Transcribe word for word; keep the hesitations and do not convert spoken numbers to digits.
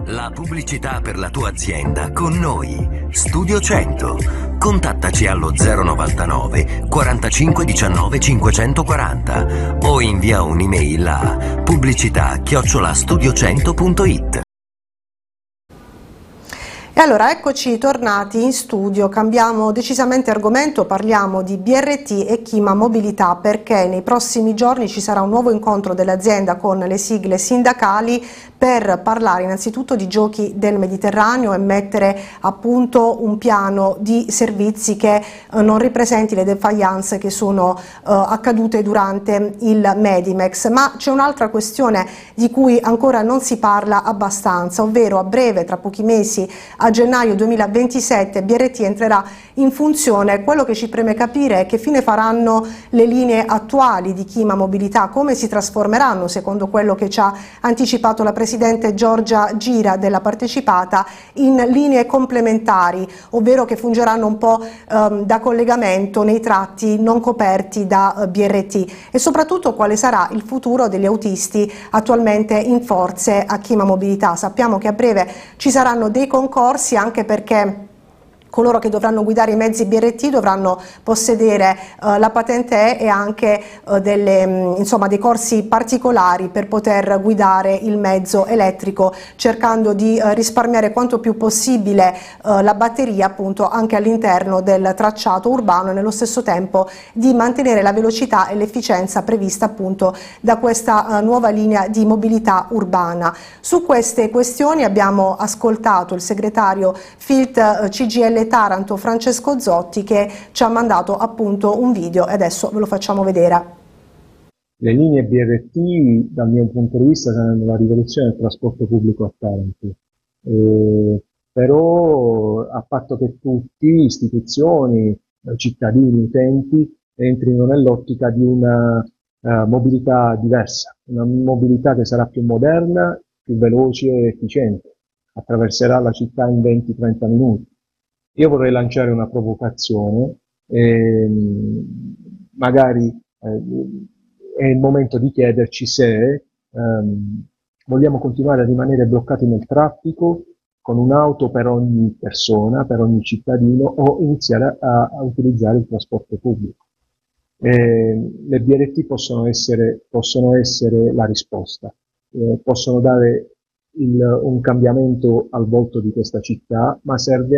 La pubblicità per la tua azienda con noi. Studio cento. Contattaci allo zero novantanove quarantacinque diciannove cinquecentoquaranta o invia un'email a pubblicità chiocciola studiocento punto it. E allora eccoci tornati in studio, cambiamo decisamente argomento, parliamo di B R T e Chima Mobilità, perché nei prossimi giorni ci sarà un nuovo incontro dell'azienda con le sigle sindacali per parlare innanzitutto di giochi del Mediterraneo e mettere a punto un piano di servizi che eh, non ripresenti le defaillance che sono eh, accadute durante il Medimex. Ma c'è un'altra questione di cui ancora non si parla abbastanza, ovvero a breve, tra pochi mesi, a gennaio duemilaventisette, B R T entrerà in funzione. Quello che ci preme capire è che fine faranno le linee attuali di Chima Mobilità, come si trasformeranno, secondo quello che ci ha anticipato la Presidente Giorgia Gira della Partecipata, in linee complementari, ovvero che fungeranno un po' ehm, da collegamento nei tratti non coperti da eh, B R T, e soprattutto quale sarà il futuro degli autisti attualmente in forze a Chima Mobilità. Sappiamo che a breve ci saranno dei concorsi, anche perché coloro che dovranno guidare i mezzi B R T dovranno possedere eh, la patente E e anche eh, delle, mh, insomma, dei corsi particolari per poter guidare il mezzo elettrico, cercando di eh, risparmiare quanto più possibile eh, la batteria, appunto, anche all'interno del tracciato urbano, e nello stesso tempo di mantenere la velocità e l'efficienza prevista appunto da questa eh, nuova linea di mobilità urbana. Su queste questioni abbiamo ascoltato il segretario Filt eh, C G I L Taranto Francesco Zotti, che ci ha mandato appunto un video e adesso ve lo facciamo vedere. Le linee B R T dal mio punto di vista saranno la rivoluzione del trasporto pubblico a Taranto, eh, però a patto che tutti, istituzioni, cittadini, utenti, entrino nell'ottica di una uh, mobilità diversa, una mobilità che sarà più moderna, più veloce e efficiente, attraverserà la città in venti trenta minuti. Io vorrei lanciare una provocazione, ehm, magari eh, è il momento di chiederci se ehm, vogliamo continuare a rimanere bloccati nel traffico con un'auto per ogni persona, per ogni cittadino, o iniziare a, a utilizzare il trasporto pubblico. Eh, le B R T possono essere, possono essere la risposta, eh, possono dare il, un cambiamento al volto di questa città, ma serve